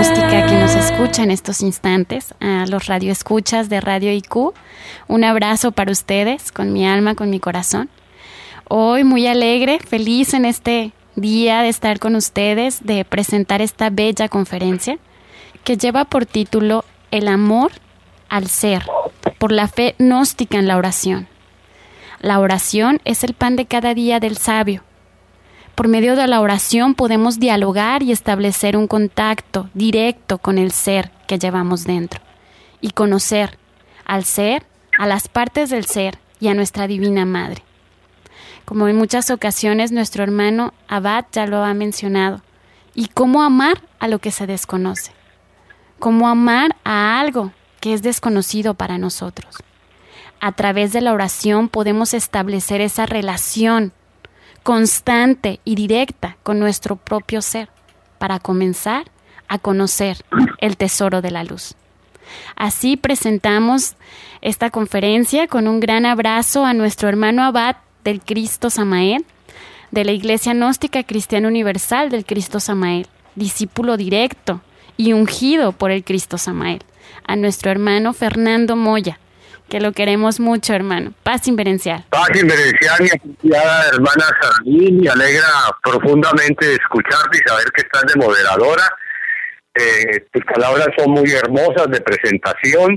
gnóstica que nos escucha en estos instantes, a los radioescuchas de Radio IQ. Un abrazo para ustedes, con mi alma, con mi corazón. Hoy muy alegre, feliz en este día de estar con ustedes, de presentar esta bella conferencia que lleva por título El amor al ser, por la fe gnóstica en la oración. La oración es el pan de cada día del sabio. Por medio de la oración podemos dialogar y establecer un contacto directo con el ser que llevamos dentro y conocer al ser, a las partes del ser y a nuestra Divina Madre. Como en muchas ocasiones nuestro hermano Abad ya lo ha mencionado, y cómo amar a lo que se desconoce, cómo amar a algo que es desconocido para nosotros. A través de la oración podemos establecer esa relación constante y directa con nuestro propio ser, para comenzar a conocer el tesoro de la luz. Así presentamos esta conferencia con un gran abrazo a nuestro hermano Abad del Cristo Samael, de la Iglesia Gnóstica Cristiana Universal del Cristo Samael, discípulo directo y ungido por el Cristo Samael, a nuestro hermano Fernando Moya, que lo queremos mucho, hermano. Paz inverencial. Paz inverencial, mi apreciada hermana Saraí, me alegra profundamente escucharte y saber que estás de moderadora. Tus palabras son muy hermosas de presentación.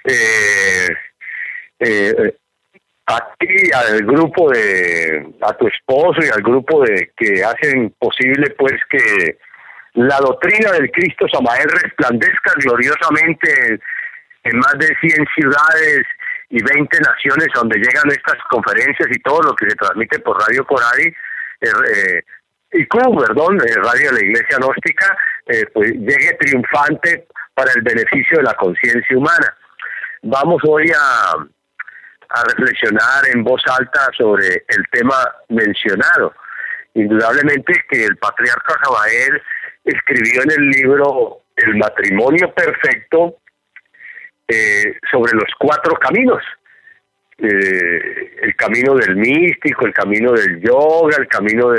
A ti, al grupo a tu esposo y al grupo que hacen posible pues que la doctrina del Cristo Samael resplandezca gloriosamente en más de 100 ciudades y 20 naciones donde llegan estas conferencias y todo lo que se transmite por Radio Coradi, Radio de la Iglesia Gnóstica, pues llegue triunfante para el beneficio de la conciencia humana. Vamos hoy a reflexionar en voz alta sobre el tema mencionado. Indudablemente que el patriarca Samael escribió en el libro El matrimonio perfecto sobre los 4 caminos, el camino del místico, el camino del yoga, el camino